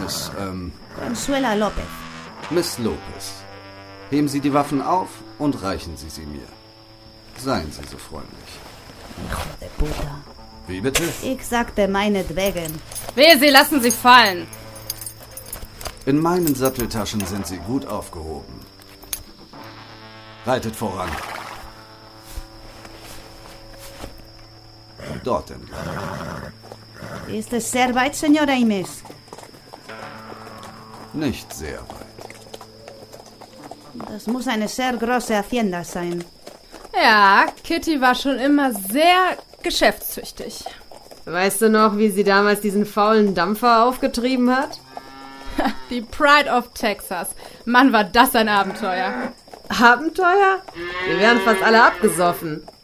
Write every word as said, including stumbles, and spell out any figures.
Miss, ähm... Consuela Lopez. Miss Lopez. Heben Sie die Waffen auf und reichen Sie sie mir. Seien Sie so freundlich. Hijo de puta. Wie bitte? Ich sagte meinetwegen. Wehe, Sie lassen sie fallen. In meinen Satteltaschen sind Sie gut aufgehoben. Reitet voran. Dort entlang. Ist es sehr weit, Señora Inés? Nicht sehr weit. Das muss eine sehr große Hacienda sein. Ja, Kitty war schon immer sehr geschäftstüchtig. Weißt du noch, wie sie damals diesen faulen Dampfer aufgetrieben hat? Die Pride of Texas. Mann, war das ein Abenteuer. Abenteuer? Wir wären fast alle abgesoffen.